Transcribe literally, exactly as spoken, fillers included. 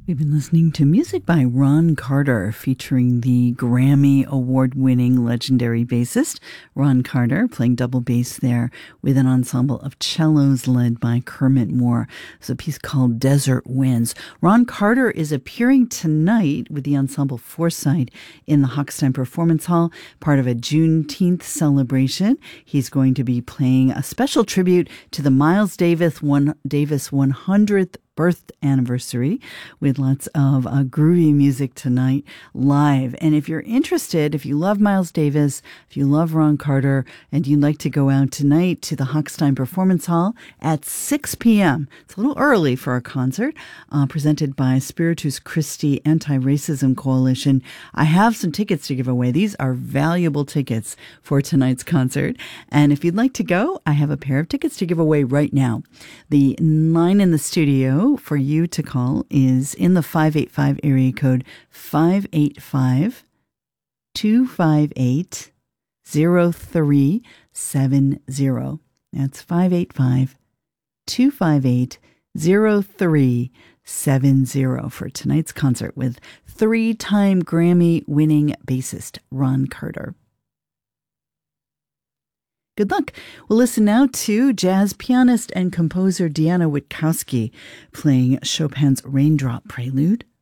We've been listening to music by Ron Carter, featuring the Grammy Award-winning legendary bassist Ron Carter, playing double bass there with an ensemble of cellos led by Kermit Moore. It's a piece called Desert Winds. Ron Carter is appearing tonight with the ensemble Foresight in the Hochstein Performance Hall, part of a Juneteenth celebration. He's going to be playing a special tribute to the Miles Davis one Davis one hundredth birth anniversary with lots of uh, groovy music tonight live. And if you're interested, if you love Miles Davis, if you love Ron Carter, and you'd like to go out tonight to the Hochstein Performance Hall at six p.m., it's a little early for a concert, uh, presented by Spiritus Christi Anti-Racism Coalition. I have some tickets to give away. These are valuable tickets for tonight's concert. And if you'd like to go, I have a pair of tickets to give away right now. The line in the studio for you to call is in the five eight five area code five eight five, two five eight, zero three seven zero. That's five eight five, two five eight, zero three seven zero for tonight's concert with three-time Grammy-winning bassist Ron Carter. Good luck. We'll listen now to jazz pianist and composer Deanna Witkowski playing Chopin's Raindrop Prelude.